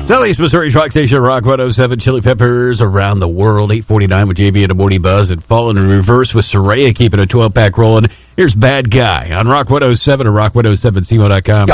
Southeast Missouri's Rock Station, Rock 107, Chili Peppers around the world, 8:49 with JB and a Morning Buzz, and Falling in Reverse with Soraya keeping a 12-pack rolling. Here's Bad Guy on Rock 107 or rock107cmo.com.